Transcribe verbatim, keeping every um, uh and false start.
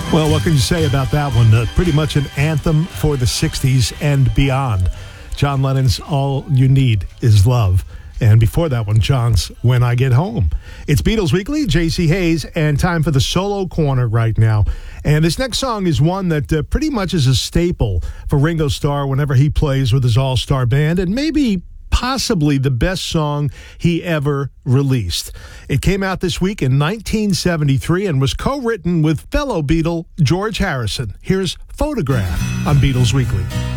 Well, what can you say about that one? Uh, pretty much an anthem for the sixties and beyond. John Lennon's All You Need Is Love. And before that one, John's When I Get Home. It's Beatles Weekly, J C Hayes, and time for the solo corner right now. And this next song is one that uh, pretty much is a staple for Ringo Starr whenever he plays with his all-star band, and maybe possibly the best song he ever released. It came out this week in nineteen seventy-three and was co-written with fellow Beatle George Harrison. Here's Photograph on Beatles Weekly.